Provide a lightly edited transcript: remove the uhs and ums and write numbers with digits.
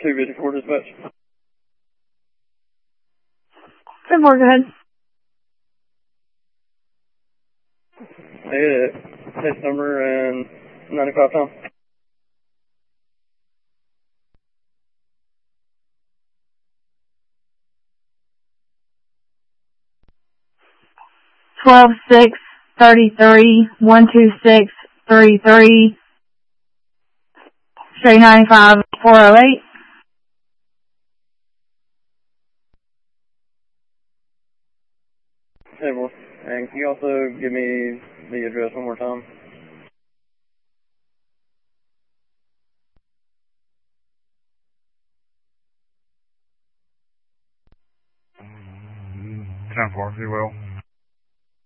254 dispatch. 10-4, go ahead. Case number and 95 time. Twelve 633 12633 straight 95 408. Table. And can you also give me the address one more time? Ten 4, if you will.